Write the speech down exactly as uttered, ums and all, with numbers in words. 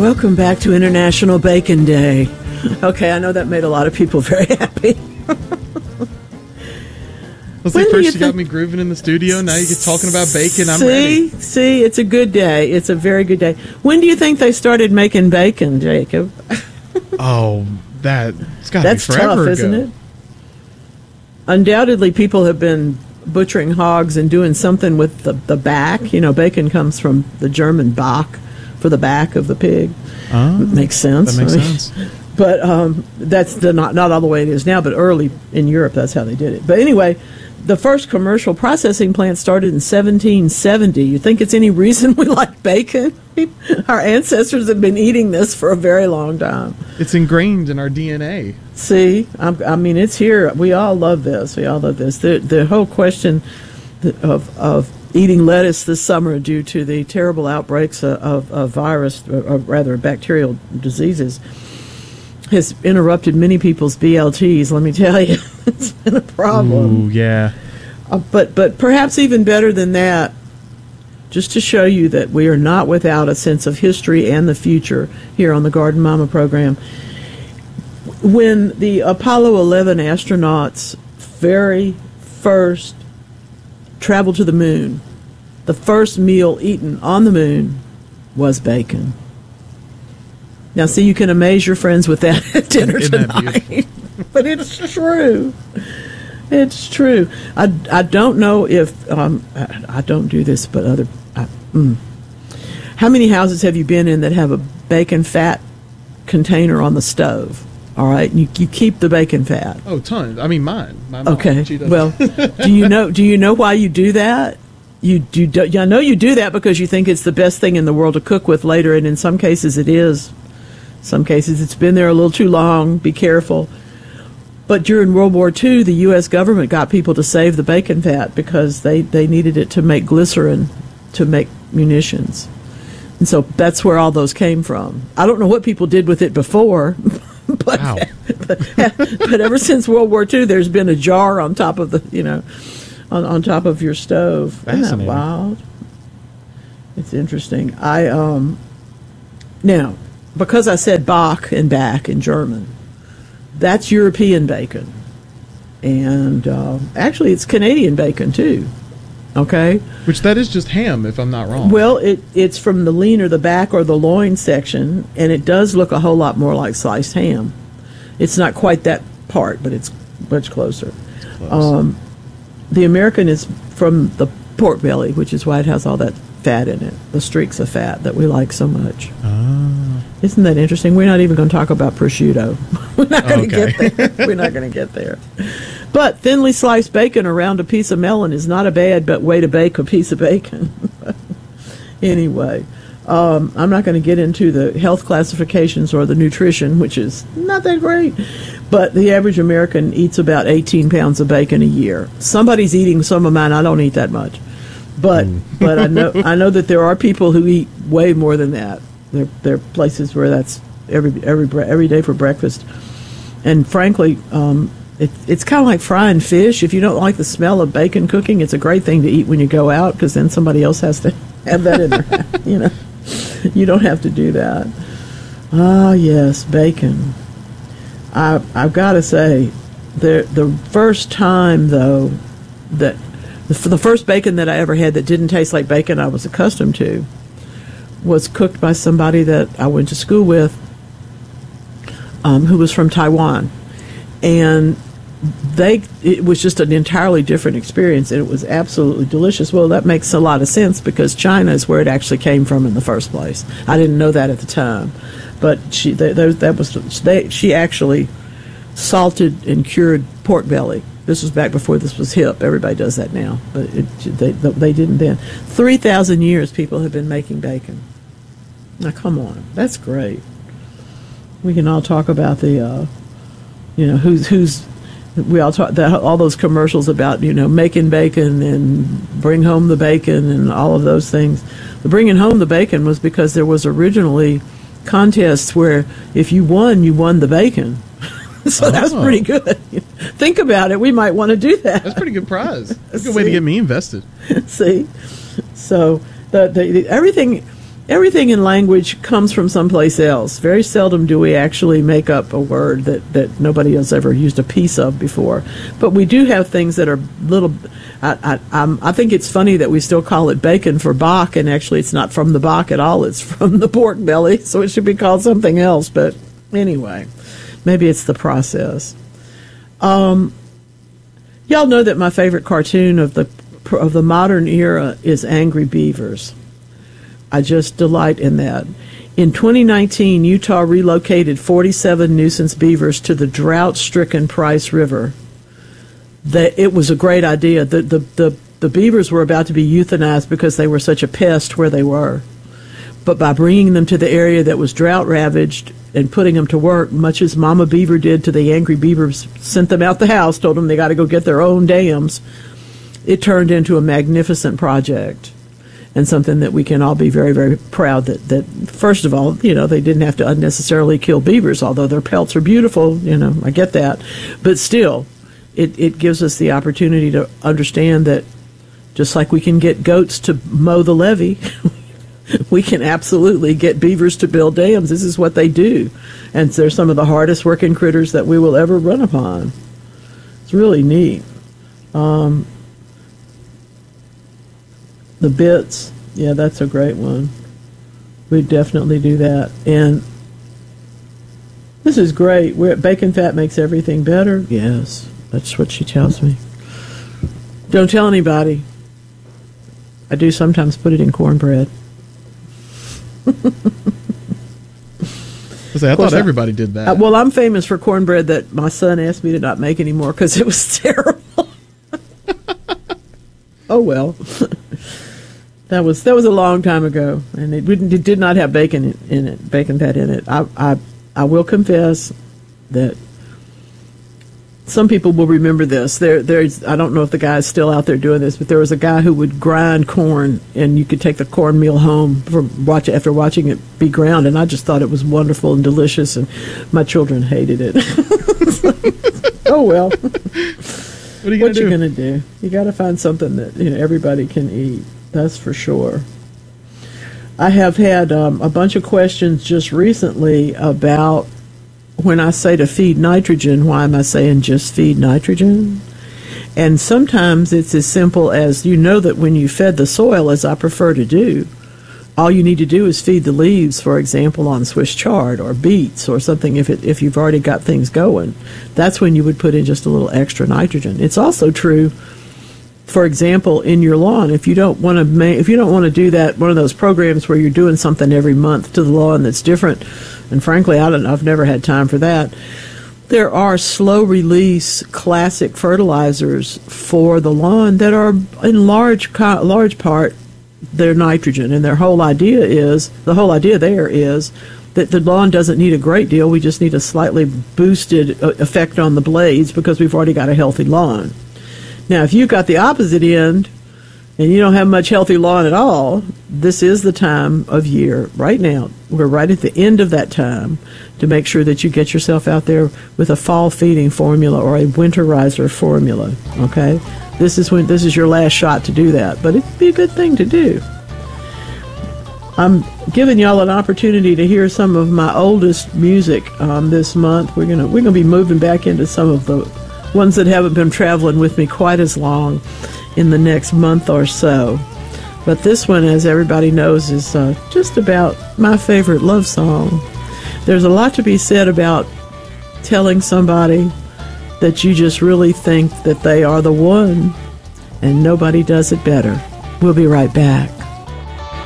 Welcome back to International Bacon Day. Okay, I know that made a lot of people very happy. Let's say first you, you got me grooving in the studio. Now you get talking about bacon. I'm see, ready. See, it's a good day. It's a very good day. When do you think they started making bacon, Jacob? Oh, that it's got to be forever tough, ago. Isn't it? Undoubtedly, people have been butchering hogs and doing something with the, the back. You know, bacon comes from the German Bach, for the back of the pig. Oh, makes sense. That makes I mean, sense. But um, that's the, not not all the way it is now. But early in Europe, that's how they did it. But anyway, the first commercial processing plant started in seventeen seventy. You think it's any reason we like bacon? Our ancestors have been eating this for a very long time. It's ingrained in our D N A. See, I'm, I mean, it's here. We all love this. We all love this. The the whole question of of eating lettuce this summer due to the terrible outbreaks of, of, of virus, or rather bacterial diseases, has interrupted many people's B L Ts, let me tell you. It's been a problem. Ooh, yeah. Uh, but, but perhaps even better than that, just to show you that we are not without a sense of history and the future here on the Garden Mama program. When the Apollo eleven astronauts very first traveled to the moon, the first meal eaten on the moon was bacon. Now, see, you can amaze your friends with that at dinner Isn't tonight. But it's true. It's true. I, I don't know if, um, I, I don't do this, but other, I, mm. How many houses have you been in that have a bacon fat container on the stove? All right, you you keep the bacon fat. Oh, tons. I mean, mine. My mom, okay. she does. Well, do you know? Do you know why you do that? You do. do I know you do that because you think it's the best thing in the world to cook with later, and in some cases it is. Some cases it's been there a little too long. Be careful. But during World War Two, the U S government got people to save the bacon fat because they, they needed it to make glycerin to make munitions. And so that's where all those came from. I don't know what people did with it before. But, wow. but, but ever since World War Two, there's been a jar on top of the, you know, on, on top of your stove. Isn't that wild? It's interesting. I um now because I said Bach and back in German, that's European bacon, and uh, actually it's Canadian bacon too. Okay, which that is just ham, if I'm not wrong. Well, it it's from the lean or the back or the loin section, and it does look a whole lot more like sliced ham. It's not quite that part, but it's much closer. Close. Um, the American is from the pork belly, which is why it has all that fat in it, the streaks of fat that we like so much. Ah. Isn't that interesting? We're not even going to talk about prosciutto. We're not going to okay. get there. We're not going to get there. But thinly sliced bacon around a piece of melon is not a bad but way to bake a piece of bacon. Anyway, um, I'm not going to get into the health classifications or the nutrition, which is not that great. But the average American eats about eighteen pounds of bacon a year. Somebody's eating some of mine. I don't eat that much. But mm. but I know I know that there are people who eat way more than that. There there are places where that's every every every day for breakfast. And frankly, um, it, it's kind of like frying fish. If you don't like the smell of bacon cooking, it's a great thing to eat when you go out because then somebody else has to have that in their house. You know, you don't have to do that. Ah, yes, bacon. I I've got to say, the the first time though that the, the first bacon that I ever had that didn't taste like bacon I was accustomed to was cooked by somebody that I went to school with, um, who was from Taiwan, and they it was just an entirely different experience, and it was absolutely delicious. Well, that makes a lot of sense because China is where it actually came from in the first place. I didn't know that at the time, but she they, they, that was they, she actually salted and cured pork belly. This was back before this was hip. Everybody does that now, but it, they they didn't then. Three thousand years people have been making bacon. Now, come on, that's great. We can all talk about the, uh, you know, who's who's. We all talk that all those commercials about, you know, making bacon and bring home the bacon and all of those things. The bringing home the bacon was because there was originally contests where if you won, you won the bacon. So oh. That's pretty good. Think about it. We might want to do that. That's a pretty good prize. That's a good way to get me invested. See? So the, the, the everything everything in language comes from someplace else. Very seldom do we actually make up a word that, that nobody has ever used a piece of before. But we do have things that are little. I, I, I'm, I think it's funny that we still call it bacon for Bach, and actually it's not from the Bach at all. It's from the pork belly, so it should be called something else. But anyway, maybe it's the process. Um, y'all know that my favorite cartoon of the of the modern era is Angry Beavers. I just delight in that. In twenty nineteen, Utah relocated forty-seven nuisance beavers to the drought-stricken Price River. The, it was a great idea. The, the, the, the beavers were about to be euthanized because they were such a pest where they were. But by bringing them to the area that was drought-ravaged and putting them to work, much as Mama Beaver did to the angry beavers, sent them out the house, told them they got to go get their own dams, it turned into a magnificent project. And something that we can all be very, very proud that, that, first of all, you know, they didn't have to unnecessarily kill beavers, although their pelts are beautiful, you know, I get that. But still, it, it gives us the opportunity to understand that just like we can get goats to mow the levee, we can absolutely get beavers to build dams. This is what they do. And they're some of the hardest working critters that we will ever run upon. It's really neat. Um, The bits, yeah, that's a great one. We'd definitely do that. And this is great. We're, bacon fat makes everything better. Yes, that's what she tells me. Don't tell anybody. I do sometimes put it in cornbread. I, say, I thought everybody did that. I, well, I'm famous for cornbread that my son asked me to not make anymore because it was terrible. Oh, well. That was that was a long time ago, and it, it did not have bacon in, in it, bacon fat in it. I, I I will confess that some people will remember this. There there's I don't know if the guy is still out there doing this, but there was a guy who would grind corn, and you could take the cornmeal home from watch after watching it be ground, and I just thought it was wonderful and delicious, and my children hated it. Oh well. What are you gonna what do? you gonna do? You got to find something that you know everybody can eat. That's for sure. I have had um, a bunch of questions just recently about when I say to feed nitrogen, why am I saying just feed nitrogen? And sometimes it's as simple as you know that when you fed the soil, as I prefer to do, all you need to do is feed the leaves, for example, on Swiss chard or beets or something if it, if you've already got things going. That's when you would put in just a little extra nitrogen. It's also true, for example, in your lawn, if you don't want to ma- if you don't want to do that, one of those programs where you're doing something every month to the lawn that's different, and frankly, I don't, I've never had time for that. There are slow release classic fertilizers for the lawn that are in large large part they're nitrogen, and their whole idea is the whole idea there is that the lawn doesn't need a great deal. We just need a slightly boosted effect on the blades because we've already got a healthy lawn. Now, if you've got the opposite end and you don't have much healthy lawn at all, this is the time of year, right now, we're right at the end of that time, to make sure that you get yourself out there with a fall feeding formula or a winterizer formula, okay? This is when this is your last shot to do that, but it'd be a good thing to do. I'm giving y'all an opportunity to hear some of my oldest music um, this month. We're gonna we're gonna be moving back into some of the ones that haven't been traveling with me quite as long in the next month or so. But this one, as everybody knows, is uh, just about my favorite love song. There's a lot to be said about telling somebody that you just really think that they are the one, and nobody does it better. We'll be right back.